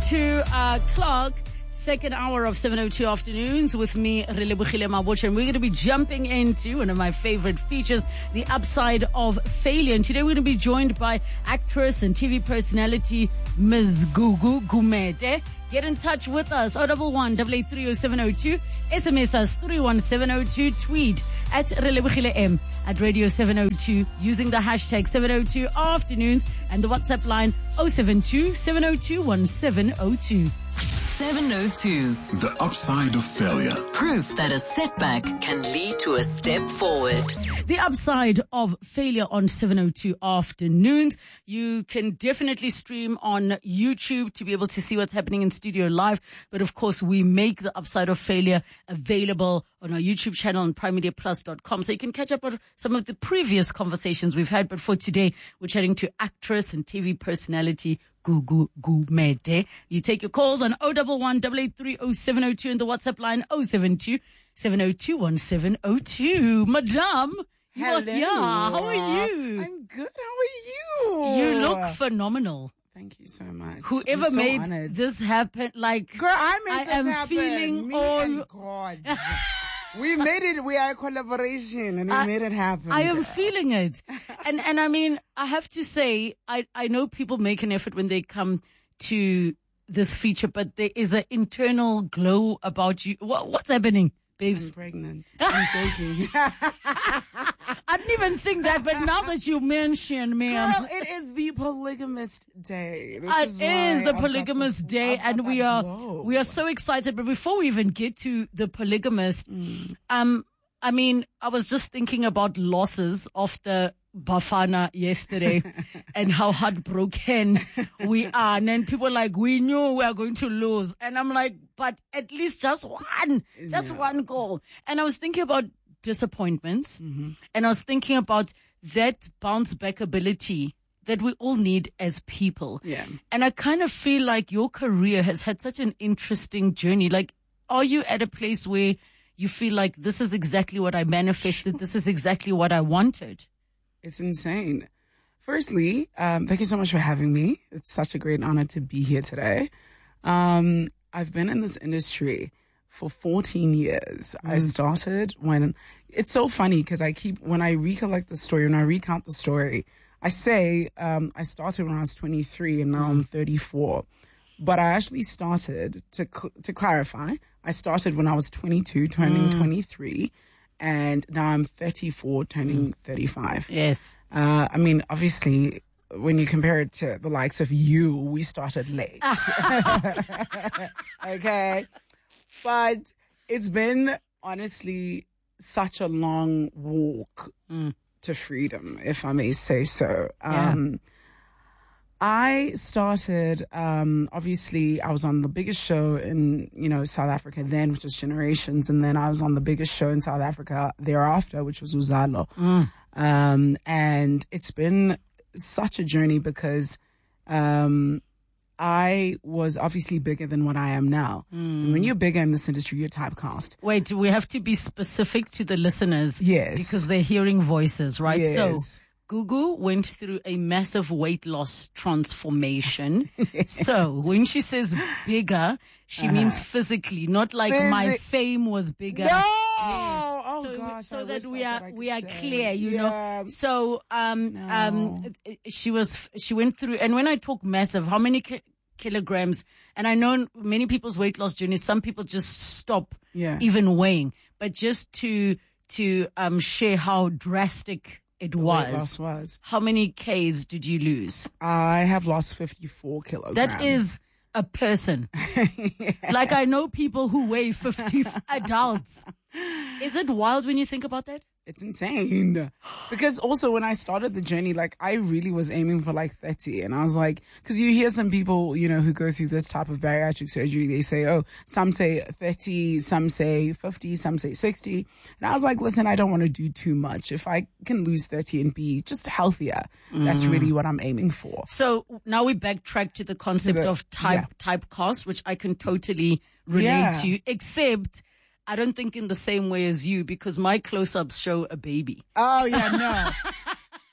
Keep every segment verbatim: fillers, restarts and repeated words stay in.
to uh, Clark, second hour of seven oh two afternoons with me, Relebohile Mabotja, and we're going to be jumping into one of my favorite features, the upside of failure. And today we're going to be joined by actress and T V personality Miz Gugu Gumede. Get in touch with us, oh one one, eight eight three oh seven oh two, S M S us three one seven oh two, tweet at Relebohile M at Radio seven oh two using the hashtag seven oh two afternoons and the WhatsApp line oh seven two, seven oh two, one seven oh two. seven oh two. The upside of failure. Proof that a setback can lead to a step forward. The upside of failure on seven oh two afternoons. You can definitely stream on YouTube to be able to see what's happening in studio live. But of course, we make the upside of failure available on our YouTube channel on prime media plus dot com. So you can catch up on some of the previous conversations we've had. But for today, we're chatting to actress and T V personality Gugu Gumede. You take your calls on oh one one, eight eight three oh seven oh two and the WhatsApp line oh seven two, seven oh two, one seven oh two. Madame, you are here. How are you? I'm good. How are you? You look phenomenal. Thank you so much. Whoever so made honored. this happen, like, Girl, I made I this am happen. feeling Me all... and God. We made it. We are a collaboration, and we I, made it happen. I am girl. feeling it. And and I mean, I have to say, I, I know people make an effort when they come to this feature, but there is an internal glow about you. What, what's happening, babes? I'm pregnant. I'm joking. I didn't even think that, but now that you mention me, Girl, um, it is the polygamist day. This it is, is why the I've polygamous got the- day, I've got and we that are glow. we are so excited. But before we even get to the polygamist, Mm. um, I mean, I was just thinking about losses after Bafana yesterday and how heartbroken we are. And then people are like, we knew we are going to lose. And I'm like, but at least just one, just Yeah. one goal. And I was thinking about disappointments, Mm-hmm. and I was thinking about that bounce back ability that we all need as people. Yeah. And I kind of feel like your career has had such an interesting journey. Like, are you at a place where you feel like this is exactly what I manifested, this is exactly what I wanted? It's insane. Firstly, um, thank you so much for having me. It's such a great honor to be here today. Um, I've been in this industry for fourteen years. Mm. I started when, it's so funny because I keep, when I recollect the story, when I recount the story, I say um, I started when I was twenty-three and now mm. I'm thirty-four. But I actually started, to cl- to clarify, I started when I was twenty-two, turning mm. twenty-three. And now I'm thirty-four, turning mm. thirty-five. Yes. Uh, I mean, obviously, when you compare it to the likes of you, we started late. Okay. But it's been, honestly, such a long walk mm. to freedom, if I may say so. Um, yeah. I started, um, obviously, I was on the biggest show in, you know, South Africa then, which was Generations. And then I was on the biggest show in South Africa thereafter, which was Uzalo. Mm. Um, and it's been such a journey because, um, I was obviously bigger than what I am now. Mm. And when you're bigger in this industry, you're typecast. Wait, we have to be specific to the listeners. Yes. Because they're hearing voices, right? Yes. So Gugu went through a massive weight loss transformation. So when she says bigger, she uh, means physically, not like Physic- my fame was bigger. No! Yes. Oh so, gosh, so I that we that's are we are say. clear, you yeah. know. So um no. um she was she went through, and when I talk massive, how many ki- kilograms? And I know many people's weight loss journeys, some people just stop yeah. even weighing, but just to to um share how drastic it the was. Weight loss was. How many Ks did you lose? I have lost fifty-four kilograms. That is a person. Yes. Like, I know people who weigh fifty adults. Is it wild when you think about that? It's insane. Because also when I started the journey, like I really was aiming for like thirty. And I was like, cause you hear some people, you know, who go through this type of bariatric surgery. They say, oh, some say thirty, some say fifty, some say sixty. And I was like, listen, I don't want to do too much. If I can lose thirty and be just healthier, mm. that's really what I'm aiming for. So now we backtrack to the concept to the, of type, yeah. typecast, which I can totally relate yeah. to, except I don't think in the same way as you, because my close-ups show a baby. Oh, yeah, no.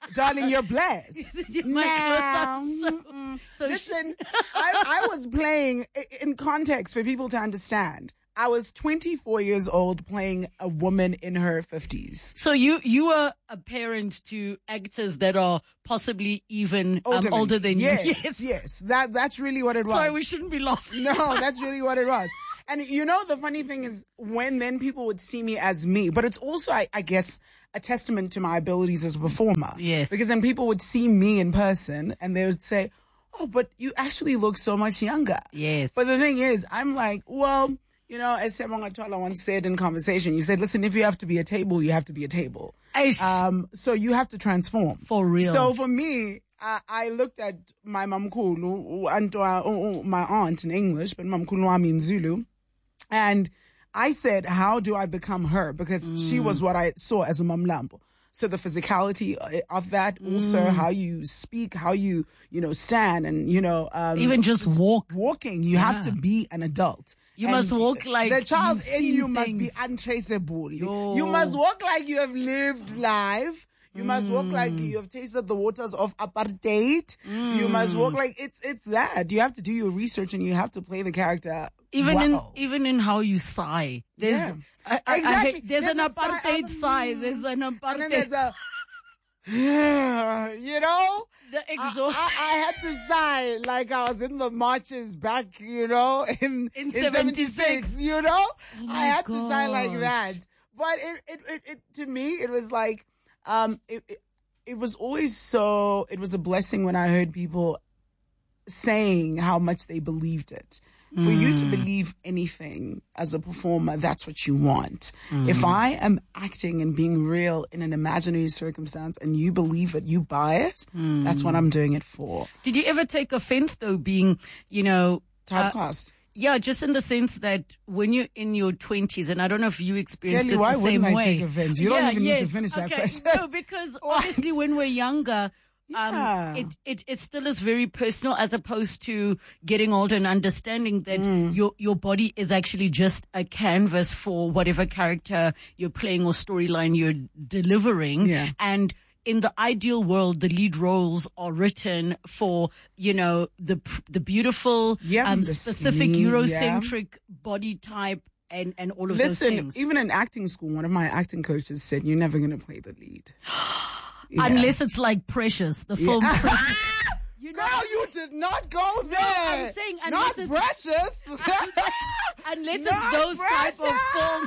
darling, you're blessed. My Now, clothes are so, mm-mm. so Listen, I, I was playing i- in context for people to understand. I was twenty-four years old playing a woman in her fifties. So you you are a parent to actors that are possibly even Older, um, than, older than yes, you. Yes, yes. That, that's really what it was. Sorry, we shouldn't be laughing. No, that's really what it was. And you know, the funny thing is when then people would see me as me, but it's also, I, I guess, a testament to my abilities as a performer. Yes. Because then people would see me in person and they would say, oh, but you actually look so much younger. Yes. But the thing is, I'm like, well, you know, as Sebonga Tola once said in conversation, you said, listen, if you have to be a table, you have to be a table. Aish. Um, so you have to transform. For real. So for me, I, I looked at my mamkulu, and uh, my aunt in English, but mamkulu wami in Zulu. And I said, how do I become her? Because mm. she was what I saw as a mamlambo. So the physicality of that, also mm. how you speak, how you, you know, stand and, you know, um, even just, just walk. Walking, you yeah. have to be an adult. You and must walk like the child in you things. must be untraceable. Yo. You must walk like you have lived life. You mm. must walk like you have tasted the waters of apartheid. Mm. You must walk like it's it's that. You have to do your research and you have to play the character. Even wow. in even in how you sigh. There's yeah. I, I, exactly. I hate, there's, there's an apartheid sigh. sigh. There's an apartheid. And then there's a you know, the exhaust. I, I, I had to sigh like I was in the marches back, you know, in in, in seventy-six. seventy-six, you know, oh I had gosh. to sigh like that. But it, it, it, it, to me, it was like, um, it, it, it was always so. It was a blessing when I heard people saying how much they believed it. For mm. you to believe anything as a performer, that's what you want. Mm. If I am acting and being real in an imaginary circumstance and you believe it, you buy it, mm. that's what I'm doing it for. Did you ever take offense though being, you know, typecast? Uh, yeah, just in the sense that when you're in your twenties, and I don't know if you experienced Kelly, it why the same wouldn't way. I take offense? You yeah, don't even yes. need to finish okay. that question. No, because obviously when we're younger, Um, yeah. it, it, it still is very personal as opposed to getting older and understanding that mm. your, your body is actually just a canvas for whatever character you're playing or storyline you're delivering. Yeah. And in the ideal world, the lead roles are written for, you know, the, the beautiful, yeah, um, the specific skinny, Eurocentric yeah. body type and, and all of Listen, those things. even in acting school, one of my acting coaches said, you're never going to play the lead. Yeah. Unless it's like Precious, the film yeah. Precious. You know, Girl, you did not go there. No, I'm saying unless not it's Precious. unless not it's those Precious. type of films.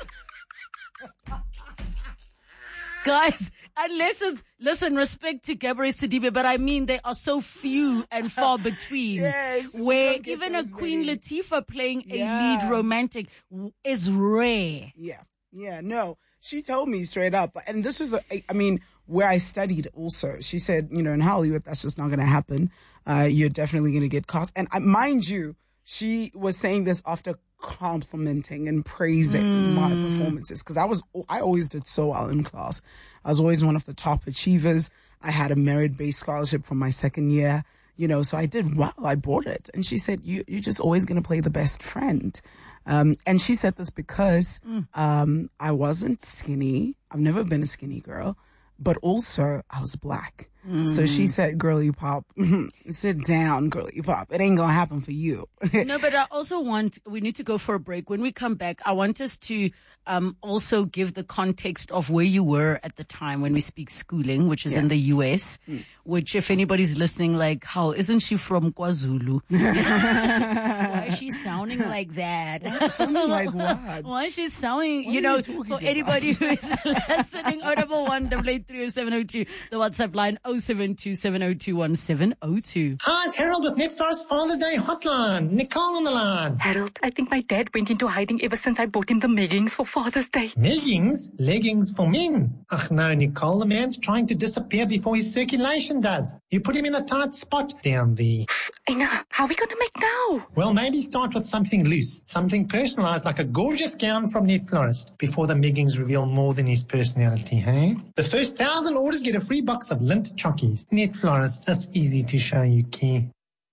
Guys, unless it's, listen, respect to Gabrielle Sidibe, but I mean, they are so few and far between. Yes, where even a Queen many. Latifah playing yeah. a lead romantic is rare. Yeah, yeah, no. She told me straight up, and this was, a, I mean, where I studied also. She said, you know, in Hollywood, that's just not going to happen. Uh, you're definitely going to get cast. And I, mind you, she was saying this after complimenting and praising mm. my performances, because I was, I always did so well in class. I was always one of the top achievers. I had a merit-based scholarship from my second year, you know, so I did well. I brought it. And she said, you, you're just always going to play the best friend. Um, and she said this because, mm. um, I wasn't skinny. I've never been a skinny girl, but also I was black. Mm. So she said, girly pop, sit down, girly pop. It ain't gonna happen for you. No, but I also want, we need to go for a break. When we come back, I want us to, um, also give the context of where you were at the time when we speak schooling, which is yeah. in the U S, mm. which if anybody's listening, like, how, isn't she from KwaZulu? Why is she sounding like that? What? Sounding like what? Why is she sounding, what you know, you for about? anybody who is listening, oh double one, double eight three oh seven oh two, the WhatsApp line oh seven two seven oh two one seven oh two. Hi, it's Harold with Netflix Father's Day Hotline. Nicole on the line. Harold, I think my dad went into hiding ever since I bought him the leggings for Father's Day. Leggings? Leggings for men? Ach no, Nicole, the man's trying to disappear before his circulation does. You put him in a tight spot down there. Ina, how are we going to make now? Well, maybe start with something loose, something personalized like a gorgeous gown from Net Florist before the leggings reveal more than his personality, hey? The first thousand orders get a free box of lint chockies. Net Florist, that's easy to show you care.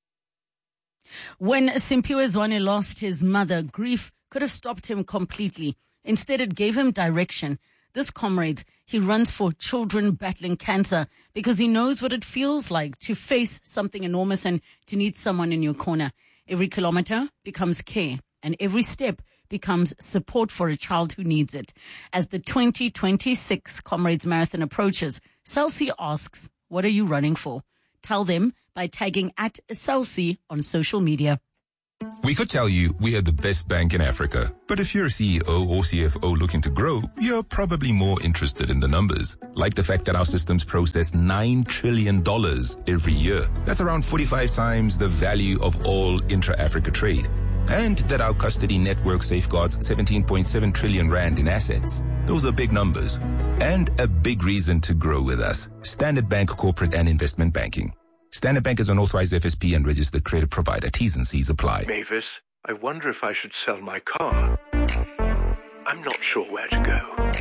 When Simpiwe Zwane lost his mother, grief could have stopped him completely. Instead, it gave him direction. This comrade, he runs for children battling cancer because he knows what it feels like to face something enormous and to need someone in your corner. Every kilometer becomes care, and every step becomes support for a child who needs it. As the twenty twenty-six Comrades Marathon approaches, Celsi asks, what are you running for? Tell them by tagging at Celsi on social media. We could tell you we are the best bank in Africa, but if you're a C E O or C F O looking to grow, you're probably more interested in the numbers. Like the fact that our systems process nine trillion dollars every year. That's around forty-five times the value of all intra-Africa trade. And that our custody network safeguards seventeen point seven trillion rand in assets. Those are big numbers. And a big reason to grow with us. Standard Bank Corporate and Investment Banking. Standard Bank is an authorized F S P and registered credit provider. T's and C's apply. Mavis, I wonder if I should sell my car. I'm not sure where to go.